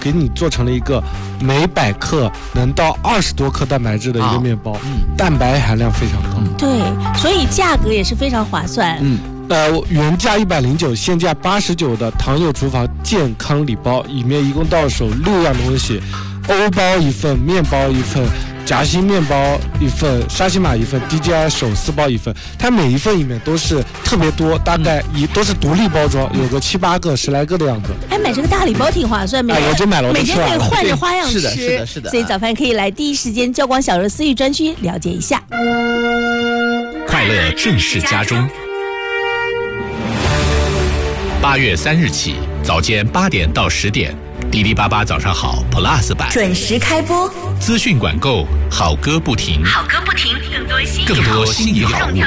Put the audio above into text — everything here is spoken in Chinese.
给你做成了一个每100克能到20多克蛋白质的一个面包，蛋白含量非常高。 对，所以价格也是非常划算。 原价109，现价89的糖友厨房健康礼包，里面一共到手6样东西：欧包1份，面包1份，夹心面包1份，沙琪玛1份， DJI 手撕包1份。它每一份里面都是特别多，大概都是独立包装，有个7、8个、10来个的样子。 买这个大礼包挺划算， 我真买了， 每天可以换着花样吃。 是的。 所以早饭可以来第一时间交广小肉私域专区了解一下。 快乐正式家中。8月3日起，早间8点到10点，滴滴88早上好 Plus 版准时开播。 资讯管够，好歌不停， 更多心仪好物。